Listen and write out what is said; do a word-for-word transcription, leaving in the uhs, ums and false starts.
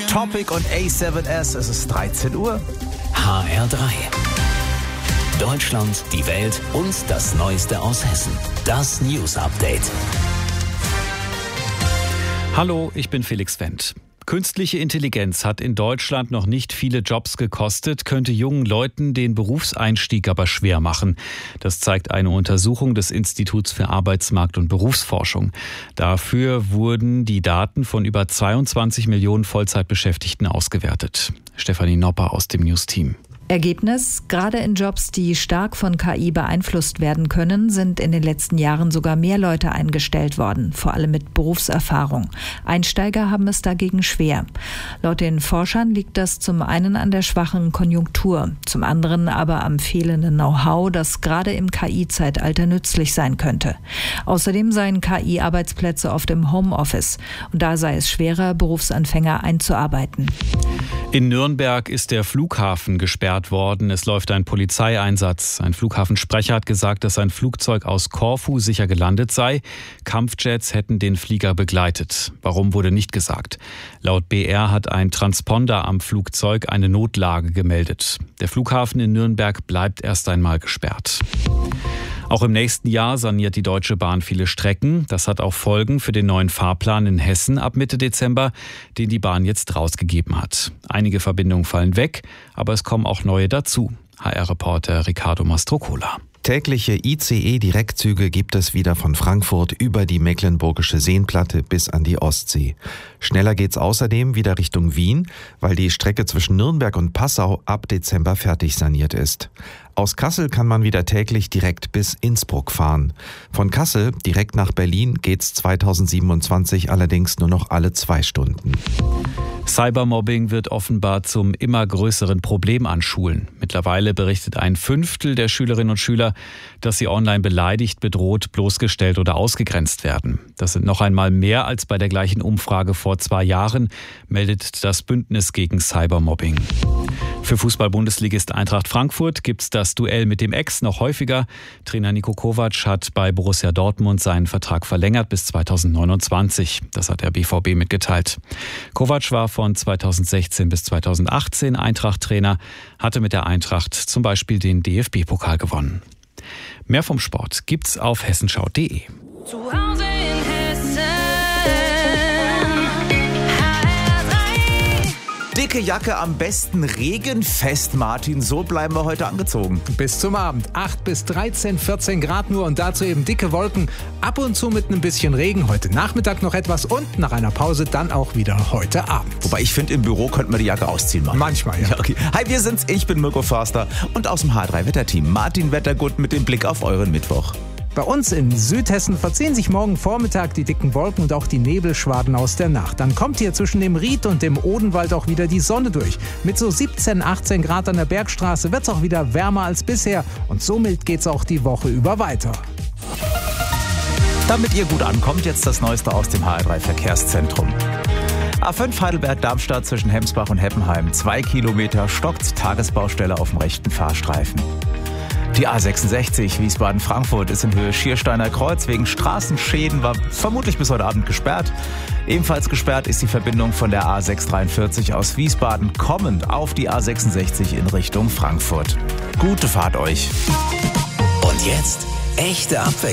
Topic und A sieben S, es ist dreizehn Uhr. H R drei. Deutschland, die Welt und das Neueste aus Hessen. Das News Update. Hallo, ich bin Felix Wendt. Künstliche Intelligenz hat in Deutschland noch nicht viele Jobs gekostet, könnte jungen Leuten den Berufseinstieg aber schwer machen. Das zeigt eine Untersuchung des Instituts für Arbeitsmarkt- und Berufsforschung. Dafür wurden die Daten von über zweiundzwanzig Millionen Vollzeitbeschäftigten ausgewertet. Stefanie Nopper aus dem News-Team. Ergebnis: Gerade in Jobs, die stark von K I beeinflusst werden können, sind in den letzten Jahren sogar mehr Leute eingestellt worden, vor allem mit Berufserfahrung. Einsteiger haben es dagegen schwer. Laut den Forschern liegt das zum einen an der schwachen Konjunktur, zum anderen aber am fehlenden Know-how, das gerade im K I-Zeitalter nützlich sein könnte. Außerdem seien K I-Arbeitsplätze oft im Homeoffice und da sei es schwerer, Berufsanfänger einzuarbeiten. In Nürnberg ist der Flughafen gesperrt worden. Es läuft ein Polizeieinsatz. Ein Flughafensprecher hat gesagt, dass ein Flugzeug aus Korfu sicher gelandet sei. Kampfjets hätten den Flieger begleitet. Warum, wurde nicht gesagt. Laut B R hat ein Transponder am Flugzeug eine Notlage gemeldet. Der Flughafen in Nürnberg bleibt erst einmal gesperrt. Auch im nächsten Jahr saniert die Deutsche Bahn viele Strecken. Das hat auch Folgen für den neuen Fahrplan in Hessen ab Mitte Dezember, den die Bahn jetzt rausgegeben hat. Einige Verbindungen fallen weg, aber es kommen auch neue dazu. H R-Reporter Ricardo Mastrocola. Tägliche I C E-Direktzüge gibt es wieder von Frankfurt über die Mecklenburgische Seenplatte bis an die Ostsee. Schneller geht's außerdem wieder Richtung Wien, weil die Strecke zwischen Nürnberg und Passau ab Dezember fertig saniert ist. Aus Kassel kann man wieder täglich direkt bis Innsbruck fahren. Von Kassel direkt nach Berlin geht's zweitausendsiebenundzwanzig allerdings nur noch alle zwei Stunden. Cybermobbing wird offenbar zum immer größeren Problem an Schulen. Mittlerweile berichtet ein Fünftel der Schülerinnen und Schüler, dass sie online beleidigt, bedroht, bloßgestellt oder ausgegrenzt werden. Das sind noch einmal mehr als bei der gleichen Umfrage vor zwei Jahren, meldet das Bündnis gegen Cybermobbing. Für Fußball-Bundesligist Eintracht Frankfurt gibt's das Duell mit dem Ex noch häufiger. Trainer Niko Kovac hat bei Borussia Dortmund seinen Vertrag verlängert bis zweitausendneunundzwanzig. Das hat der B V B mitgeteilt. Kovac war von zweitausendsechzehn bis zweitausendachtzehn Eintracht-Trainer, hatte mit der Eintracht zum Beispiel den D F B-Pokal gewonnen. Mehr vom Sport gibt's auf hessenschau punkt de. Zu Hause in Hessen. Dicke Jacke, am besten regenfest, Martin. So bleiben wir heute angezogen. Bis zum Abend. acht bis dreizehn, vierzehn Grad nur und dazu eben dicke Wolken. Ab und zu mit ein bisschen Regen. Heute Nachmittag noch etwas und nach einer Pause dann auch wieder heute Abend. Wobei ich finde, im Büro könnte man die Jacke ausziehen, Mann. Manchmal, ja. ja okay. Hi, wir sind's. Ich bin Mirko Förster und aus dem H drei Wetterteam Martin Wettergut mit dem Blick auf euren Mittwoch. Bei uns in Südhessen verziehen sich morgen Vormittag die dicken Wolken und auch die Nebelschwaden aus der Nacht. Dann kommt hier zwischen dem Ried und dem Odenwald auch wieder die Sonne durch. Mit so siebzehn, achtzehn Grad an der Bergstraße wird's auch wieder wärmer als bisher. Und somit geht's auch die Woche über weiter. Damit ihr gut ankommt, jetzt das Neueste aus dem H R drei Verkehrszentrum. A fünf Heidelberg-Darmstadt zwischen Hemsbach und Heppenheim. Zwei Kilometer stockt Tagesbaustelle auf dem rechten Fahrstreifen. Die A sechsundsechzig Wiesbaden-Frankfurt ist in Höhe Schiersteiner Kreuz wegen Straßenschäden, war vermutlich bis heute Abend gesperrt. Ebenfalls gesperrt ist die Verbindung von der A sechshundertdreiundvierzig aus Wiesbaden kommend auf die A sechsundsechzig in Richtung Frankfurt. Gute Fahrt euch. Und jetzt echte Abwechslung.